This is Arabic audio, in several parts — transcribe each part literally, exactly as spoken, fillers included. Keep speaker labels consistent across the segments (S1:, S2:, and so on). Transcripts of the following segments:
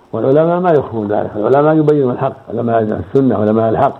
S1: والعلماء ما يخفون ذلك، العلماء يبينون الحق، علماء السنة علماء الحق.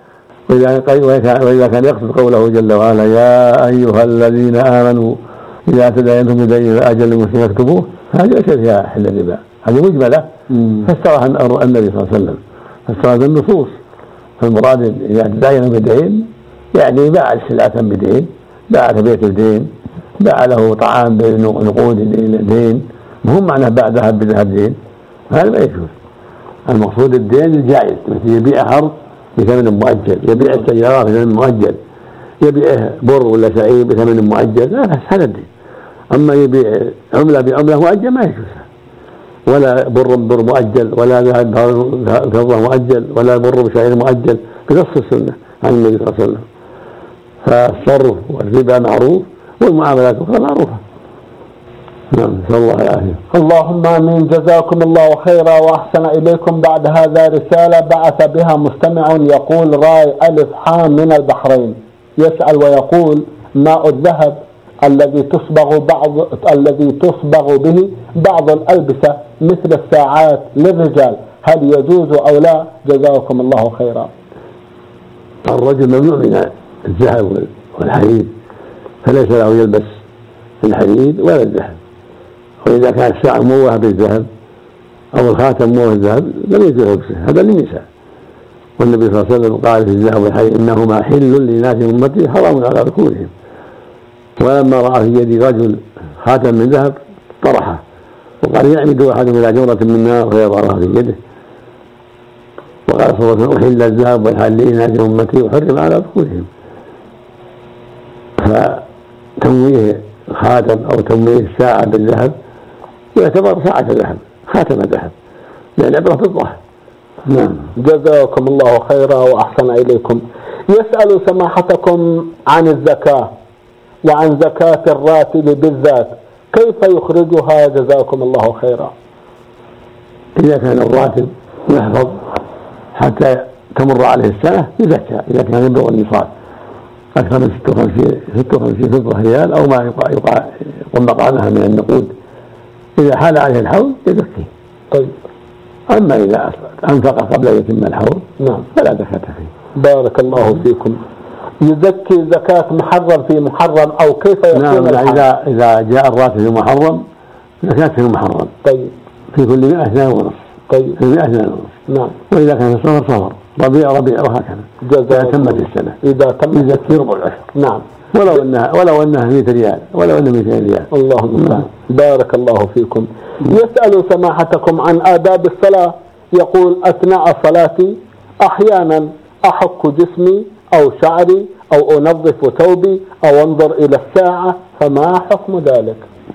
S1: وإذا كان يقصد قوله جل وعلا يا أيها الذين آمنوا إذا تداينتم بدين إلى أجل مسلم يكتبوه، هذه ليس فيها حل الربا، هذه مجملة فسرها النبي صلى الله عليه وسلم، فسرها بالنصوص. فالمراد إذا تداين بدين يعني باع السلعة بدين، باع بيت الدين، باع له طعام بنقود الدين، مهم معناه باع ذهب بذهب دين، هذا ما يجوز. المقصود الدين الجائز، مثل يبيع أرض بثمن مؤجل، يبيع السيارة بثمن مؤجل، يبيع بر ولا شعير بثمن مؤجل، لا هذا الدين. أما يبيع عملة بعملة مؤجل ما يجوز، ولا بر بر مؤجل، ولا ذهب فضة مؤجل، ولا بر بشعير مؤجل بنص السنة عن النبي صلى الله عليه وسلم. فالصرف والربا معروف والمعاملات الأخرى معروفة. نعم، نسأل الله العافية.
S2: اللهم آمين. جزاكم الله خيرا وأحسن إليكم. بعد هذا رسالة بعث بها مستمع يقول راي ألف حام من البحرين، يسأل ويقول ماء الذهب الذي تصبغ بعض الذي تصبغ به بعض الألبسة مثل الساعات للرجال هل يجوز أو لا؟ جزاكم الله خيرا.
S1: الرجل ممنوع من الذهب والحديد، فليس له يلبس الحديد ولا الذهب. وإذا كان الساعة موهة بالذهب أو الخاتم موه بالذهب لم يجوز لبسه، هذا للنساء. والنبي صلى الله عليه وسلم قال في الذهب والحديد إنهما حل لناس أمتي حرام على ذكورهم. ولما رأى في يد رجل خاتم من ذهب طرحه وقال يعمد أحدهم إلى جمرة من نار فيضعها في يده. وقال صلى الله عليه وسلم أحل الذهب والحديد لناس أمتي وحرم على ذكورهم. فتمويه خاتم أو تمويه الساعة بالذهب يعتبر ساعة ذهب، خاتم ذهب، لأن عبرة بالظهر. نعم.
S2: جزاكم الله خيرا وأحسن إليكم. يسأل سماحتكم عن الزكاة وعن زكاة الراتب بالذات، كيف يخرجها؟ جزاكم الله خيرا.
S1: إذا كان الراتب يحفظ حتى تمر عليه السنة يزكى، إذا كان يبلغ النصاب أكثر من ستة وخمسين فضة ريال أو ما يقوم مقامها من النقود، إذا حال عليه الحول يزكي.
S2: طيب.
S1: أما إذا أنفق قبل أن يتم الحول
S2: نعم
S1: فلا زكاة فيه.
S2: بارك الله فيكم. يزكي زكاة محرم في محرم أو كيف يكون؟
S1: نعم، إذا إذا جاء الراتب في محرم زكاة في محرم.
S2: طيب.
S1: في كل مئة اثنان ونصف.
S2: طيب.
S1: في مئة اثنان ونصف.
S2: نعم.
S1: وإذا كان صفر صفر، ربيع ربيع، وهكذا. إذا تمت السنة.
S2: إذا تم
S1: يزكي ربع العشر.
S2: نعم.
S1: ولو أنها ولو أنها مئة ريال، ولو أنها مئتين ريال.
S2: اللهم نعم. بارك الله فيكم. يسأل سماحتكم عن آداب الصلاة، يقول أثناء صلاتي أحيانا أحك جسمي أو شعري أو أنظف ثوبي أو أنظر إلى الساعة، فما حكم ذلك؟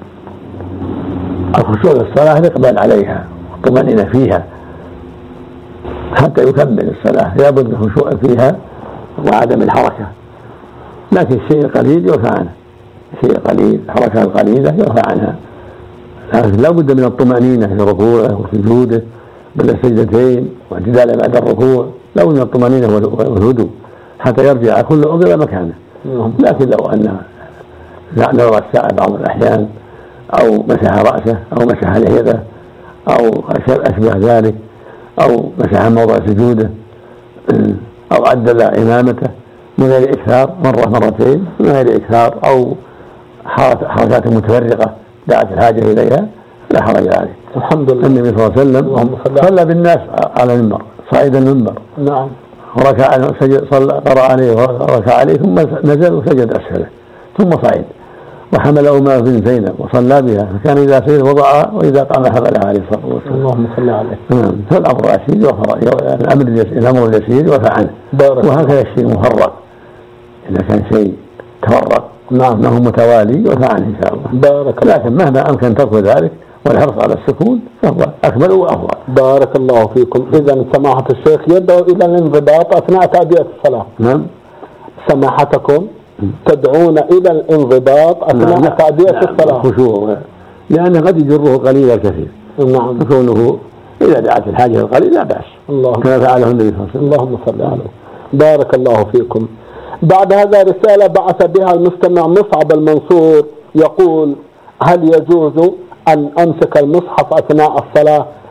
S1: الخشوع للصلاة الإقبال عليها والطمأنينة فيها حتى يكمل الصلاة، لابد من الخشوع فيها وعدم الحركة، لكن الشيء القليل يرفع عنه، الشيء القليل الحركة القليلة يرفع عنها، لكن لابد من الطمأنينة في ركوعه وسجوده بين السجدتين واعتداله بعد الركوع، لابد من الطمأنينة والهدوء حتى يرجع كل عضو إلى مكانه. لكن لو أن نظر الساعة بعض الأحيان أو مسح رأسه أو مسح لحيته أو أشبه ذلك أو مسح موضع سجوده أو عدل إمامته من غير إكثار مرة مرتين من غير إكثار أو حركات متفرقة دعت الحاجة إليها لا حرج عليه.
S2: الحمد لله.
S1: النبي صلى الله عليه وسلم صلى بالناس على المنبر صعيد المنبر.
S2: نعم.
S1: وركع صلى قرأ عليه وركع عليه ثم نزل وسجد أسفله ثم صعد وحمل أمه بن زينب وصلى بها، فكان إذا سجد وضعها وإذا قام حملها عليه الصلاة والسلام.
S2: اللهم صل عليه.
S1: نعم. فالأمر الرشيد الأمر الأمر اليسير وفى عنه، وهكذا الشيء مفرق إذا كان شيء تفرق
S2: نعم
S1: أنه متوالي وفى عنه إن شاء الله.
S2: بارك.
S1: لكن مهما أمكن ترك ذلك والحرص على السكون فهو أكمل وأفضل.
S2: بارك الله فيكم. إذن سماحة الشيخ يدعو إلى الانضباط أثناء تأدية الصلاة.
S1: نعم.
S2: سماحتكم تدعون إلى الانضباط أثناء نعم. تأدية نعم. الصلاة.
S1: خشوع، لأنه قد يجره قليل الكثير.
S2: نعم.
S1: فكونه إذا دعت الحاجة القليل لا بأس.
S2: اللهم
S1: كما فعله النبي صلى الله عليه وسلم.
S2: اللهم صل عليه. بارك الله فيكم. بعد هذا رسالة بعث بها المستمع مصعب المنصور، يقول هل يجوز أن أمسك المصحف أثناء الصلاة